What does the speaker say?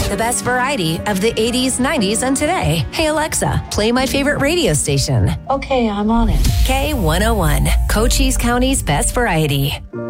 The best variety of the 80s, 90s, and today. Hey, Alexa, play my favorite radio station. Okay, I'm on it. K101, Cochise County's best variety.